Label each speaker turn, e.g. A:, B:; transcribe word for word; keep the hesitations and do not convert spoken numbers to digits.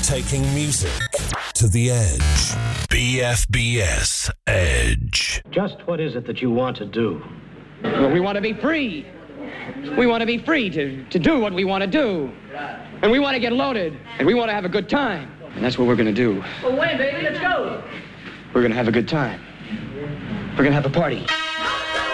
A: Taking music to the edge. B F B S Edge.
B: Just what is it that you want to do?
C: Well, we want to be free. We want to be free to, to do what we want to do. And we want to get loaded. And we want to have a good time. And that's what we're going to do.
D: Well, when, baby? Let's go.
C: We're going to have a good time. We're going to have a party.